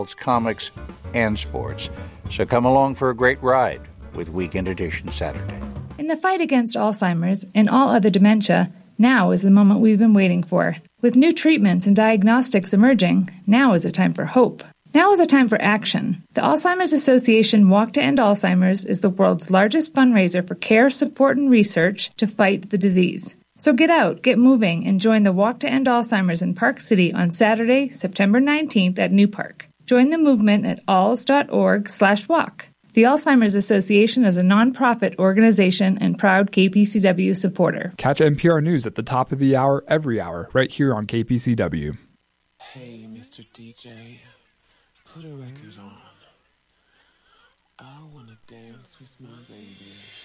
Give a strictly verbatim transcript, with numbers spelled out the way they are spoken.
comics, and sports. So come along for a great ride with Weekend Edition Saturday. In the fight against Alzheimer's and all other dementia, now is the moment we've been waiting for. With new treatments and diagnostics emerging, now is a time for hope. Now is a time for action. The Alzheimer's Association Walk to End Alzheimer's is the world's largest fundraiser for care, support, and research to fight the disease. So get out, get moving, and join the Walk to End Alzheimer's in Park City on Saturday, September nineteenth at New Park. Join the movement at alz.org slash walk. The Alzheimer's Association is a nonprofit organization and proud K P C W supporter. Catch N P R News at the top of the hour every hour right here on K P C W. Hey, Mister D J, put a record on. I want to dance with my baby.